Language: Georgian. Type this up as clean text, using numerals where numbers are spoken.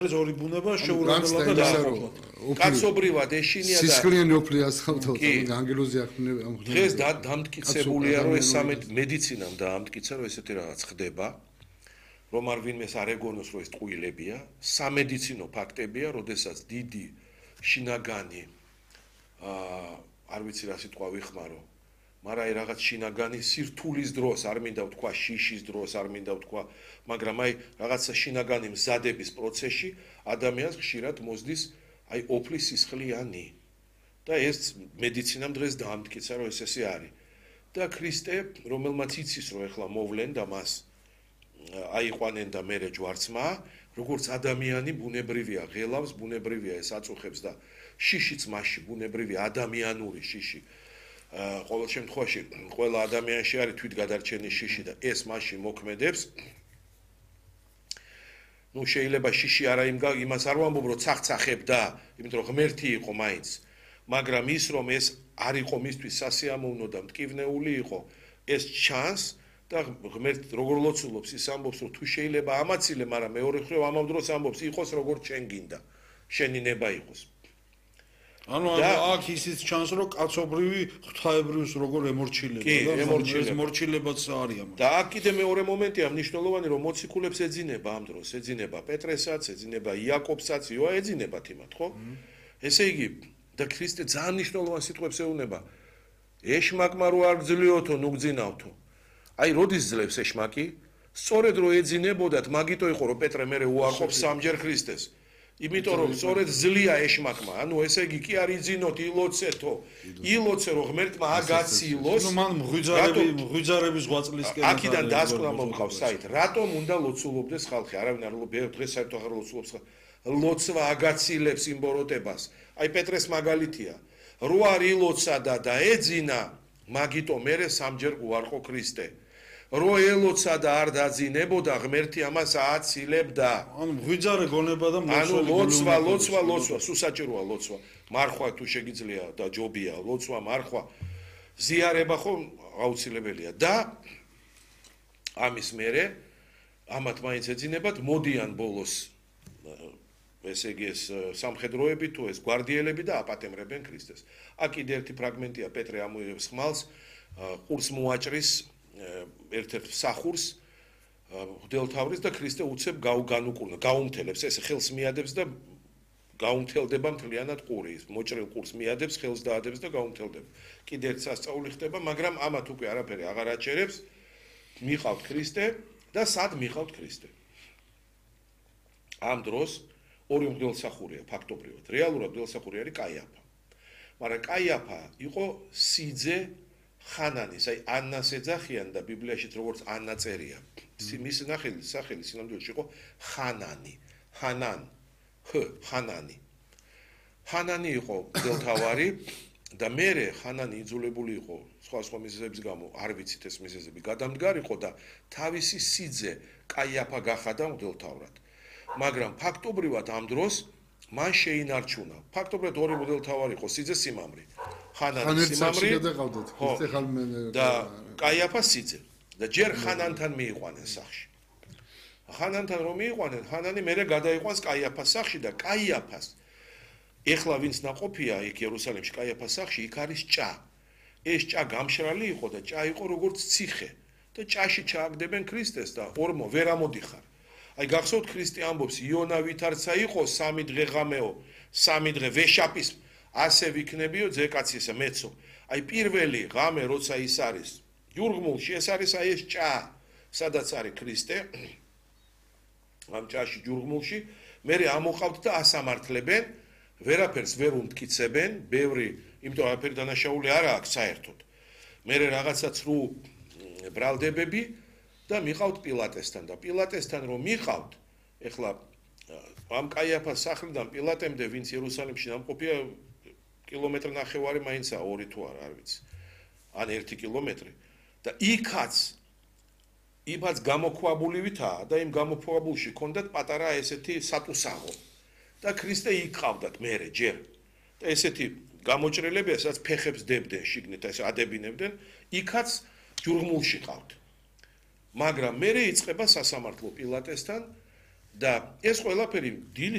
ორი ბუნება შეურაცხმელად და დააყოფლად. კაცობრივად ეშინია და სისხლიანი ოფლია ხავთ ანგელოზი ახმნე დღეს დამტკიცებულია რომ ეს მედიცინამ დაამტკიცა რომ ესეთი რაღაც ხდება რომ არ ვინმეს არ ეგონოს რომ ეს ტყუილებია სამედიცინო ფაქტებია როდესაც დიდი შინაგანი არ ვიცი რა სიტყვა ვიხმარო მაგრამ აი რაღაც შინაგანი სირთულის დროს არ მინდა ვთქვა შიშის დროს არ მინდა ვთქვა მაგრამ აი რაღაცა შინაგანი მზადების პროცესში ადამიანს ხშირად მოსდის აი ოფლის სისხლიანი და ეს მედიცინამ დღეს დაამტკიცა რომ ესე არის და ქრისტე რომელმაც იცის რომ ეხლა მოვლენ და მას აიყვანენ და მერე ჯვარცმა როგორც ადამიანი ბუნებრივია ღელავს ბუნებრივია ეს აწუხებს და შიშიც მასში ბუნებრივია ადამიანური შიში ყოველ შემთხვევაში ყველა ადამიანში არის თვითგადარჩენის შიში და ეს მასში მოქმედებს ну შეიძლება შიში არა იმას არ ვამბობ რომ ცახცახებდა იმიტომ რომ ღმერთი იყო მაინც მაგრამ ის რომ ეს არ იყო მისთვის სასიამოვნო და მტკივნეული იყო ეს ჩანს და ღმერთი როგორ ლოცულობს ის ამბობს რომ თუ შეიძლება ამაცილე მაგრამ მეორე მხრივ ამავ დროს ამბობს იყოს როგორ ჩვენ გინდა შენი ნება იყოს ანუ აქ ისიც ჩანს რომ კაცობრივი ღვთაებრიოს როგორ ემორჩილება და ეს მორჩილებაც არის ამას და აქ კიდე მეორე მომენტია მნიშვნელოვანი რომ მოციქულებს ეძინება ამ დროს ეძინება პეტრესაც ეძინება იაკობსაც იოა ეძინებათ იმათ ხო ესე იგი და ქრისტე ძალიან მნიშვნელოვან სიტყვებს ეუბნება ეშმაკმა რო არ გძლიოთო ნუ გძინავთო აი როდის ძლებს ეშმაკი სწორედ რო ეძინებოდათ მაგიტო იყო რომ პეტრე მერე უარყოფს სამჯერ ქრისტეს იმიტომ რომ სწორედ ძლია ეშმაკმა ანუ ესე იგი კი არ იძინოთ ილოცეთო ილოცე რომ ღმერთმა აგაცილოს ნუ მან მღვიძარების ღვაწლისკენ აქედან დასკვნა მომყავს საით რატომ უნდა ლოცულობდეს ხალხი არავინ არ დღეს საერთოდ აღარ ლოცულობს ლოცვა აგაცილებს იმ ბოროტებას აი პეტრეს მაგალითია რო არ ილოცა და ეძინა მაგიტო მერე სამჯერ უარყო ქრისტე რო ელოცა და არ დაძინებოდა ღმერთი ამას ააცილებდა ანუ მღვიძარე გონება და ლოცვა სუსაჭიროა ლოცვა მარხვა თუ შეგიძლია და ჯობია ლოცვა მარხვა ზიარება ხო აუცილებელია და ამის მერე ამათ მაინც ეძინებათ მოდიან ბოლოს ესე იგი ეს სამხედროები თუ ეს გვარდიელები და აპატემრებენ ქრისტეს აქ კიდე ერთი ფრაგმენტია პეტრე ამოიღებს ხმალს ყურს მოაჭრის ერთ-ერთ სახურს ღვთელთავრის და ქრისტე უცებ განუკურნა გაუმთელებს ეს ხელს მიადებს და გაუმთელდება მთლიანად ყური ის მოჭრილ ყურს მიადებს ხელს დაადებს და გაუმთელდება კიდე ერთ სასწაული ხდება მაგრამ ამათ უკვე არაფერი აღარ აჩერებს მიყავთ ქრისტე და სად მიყავთ ქრისტე ამ დროს ორი მღვდელსახურია ფაქტობრივად რეალურად მღვდელსახური არის კაიაფა მაგრამ კაიაფა იყო სიძე ხანანის აი ანას ეძახიან და ბიბლიაშიც როგორც ანა წერია მის სახელი სინამდვილეში იყო ხანანი ხანანი იყო მღვდელთავარი და მერე ხანანი იძულებული იყო სხვა მიზეზების გამო არ ვიცით ეს მიზეზები გადამდგარიყო და თავისი სიძე კაიაფა გახადა მღვდელთავრად მაგრამ ფაქტობრივად ამ დროს მან შეინარჩუნა ფაქტობრივად ორი მღვდელთავარი იყო სიძე სიმამრი ხანანი სიმამრი და კაიაფა სიძე და ჯერ ხანანთან მიიყვანენ სახში ხანანთან რომ მიიყვანენ ხანანი მერე გადაიყვანს კაიაფას სახში და კაიაფას ეხლა ვინც ნაყოფია იქ იერუსალიმში კაიაფას სახში იქ არის ჭა ეს ჭა გამშრალი იყო და ჭა იყო როგორც ციხე და ჭაში ჩააგდებენ ქრისტეს და ორმო ვერ ამოდიხარ აი გახსოვთ ქრისტე ამბობს იონა ვითარცა იყო 3 დღე ღამეო 3 დღე ვეშაპის ასე ვიქნებიო ძეკაცისა მეცო აი პირველი ღამე როცა ის არის ჯურგმულში ეს არის აი ეს ჭა სადაც არის ქრისტე ამ ჭაში ჯურგმულში მერე ამოყავთ და ასამართლებენ ვერაფერს ვერ უმტკიცებენ ბევრი იმიტომ არაფერი დანაშაული არა აქვს საერთოდ მერე რაღაცა ცრუ ბრალდებები და მიყავთ პილატესთან და პილატესთან რომ მიყავთ ეხლა ამ კაიაფას სახლიდან პილატემდე ვინც იერუსალიმში დამყოფია კილომეტრი ნახევარი მაინცა 2 თუ არ ვიცი ან 1 კილომეტრი და იქაც გამოქვაბულივითაა და იმ გამოქვაბულში ჰქონდათ პატარა ესეთი სატუსაღო და ქრისტე იყავდათ მერე ჯერ და ესეთი გამოჭრელებია სადაც ფეხებს დებდნენ შიგნით ეს ადებინებდნენ იქაც ჯურგმულში ყავთ მაგრამ მერე იწყება სასამართლო პილატესთან და ეს ყველაფერი დილით